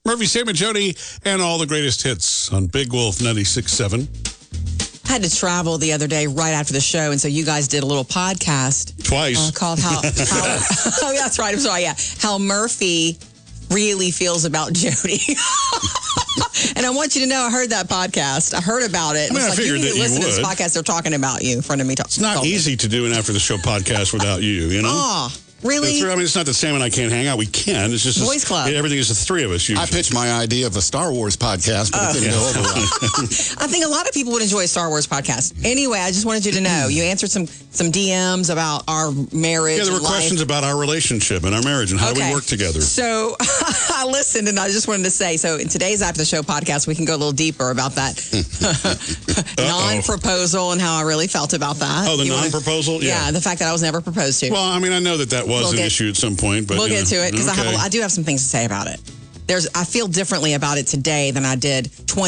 Murphy, Sam, and Jody, and all the greatest hits on Big Wolf 96.7. I had to travel the other day right after the show, and so you guys did a little podcast. Twice. Called How oh, that's right. I'm sorry, yeah. How Murphy really feels about Jody. And I want you to know, I heard that podcast. I heard about it. I mean, I figured you that you listen to this would. podcast. They're talking about you in front of me. It's not easy to do an after-the-show podcast without you, know? Oh, really? I mean, it's not that Sam and I can't hang out. We can. It's just Boys Club. Everything is the three of us usually. I pitched my idea of a Star Wars podcast, but it didn't go over well. I think a lot of people would enjoy a Star Wars podcast. Anyway, I just wanted you to know, you answered some DMs about our marriage. Yeah, there were and life. questions about our relationship and our marriage and how do we work together. So I listened, and I just wanted to say, so in today's After the Show podcast, we can go a little deeper about that non-proposal and how I really felt about that. Oh, the non-proposal? Yeah, the fact that I was never proposed to. Well, I mean, I know that was an issue at some point, but we'll get to it because okay. I do have some things to say about it. I feel differently about it today than I did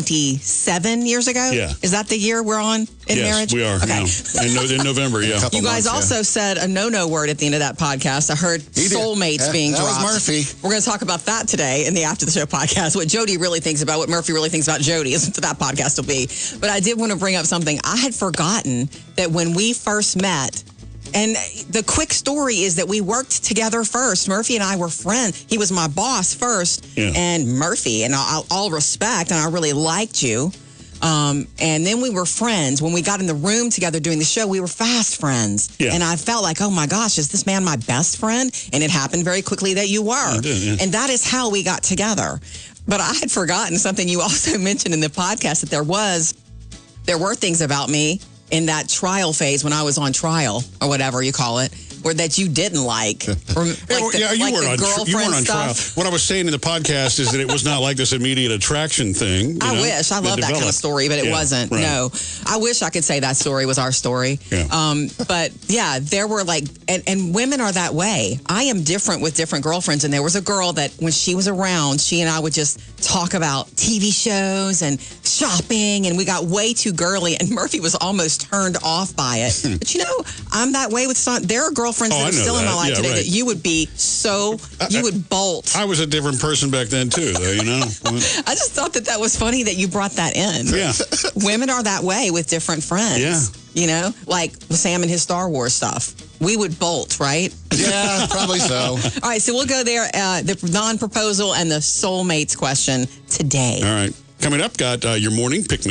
27 years ago. Yeah. Is that the year we're on in marriage? Yes, we are. Okay. In November, yeah. You guys also said a no-no word at the end of that podcast. I heard soulmates being dropped. That was Murphy. We're going to talk about that today in the After the Show podcast. What Jody really thinks about, what Murphy really thinks about Jody is what that podcast will be. But I did want to bring up something. I had forgotten that when we first met, and the quick story is that we worked together first. Murphy and I were friends. He was my boss first. Yeah. And Murphy, and all respect, and I really liked you. And then we were friends. When we got in the room together doing the show, we were fast friends. Yeah. And I felt like, oh my gosh, is this man my best friend? And it happened very quickly that you were. I did, yeah. And that is how we got together. But I had forgotten something you also mentioned in the podcast, that there were things about me in that trial phase when I was on trial, or whatever you call it, or that you didn't like. You weren't on trial. What I was saying in the podcast is that it was not like this immediate attraction thing. I wish. I love that kind of story, but it wasn't. Right. No. I wish I could say that story was our story. Yeah. But yeah, there were and women are that way. I am different with different girlfriends, and there was a girl that when she was around, she and I would just talk about TV shows and shopping, and we got way too girly, and Murphy was almost turned off by it. But I'm that way with some. There are girlfriends that are still in my life today that you would be you would bolt. I was a different person back then too, though, I just thought that was funny that you brought that in. Yeah. Women are that way with different friends. Yeah. Like Sam and his Star Wars stuff. We would bolt, right? Yeah, probably so. All right, so we'll go there. The non-proposal and the soulmates question today. All right. Coming up, got your morning pick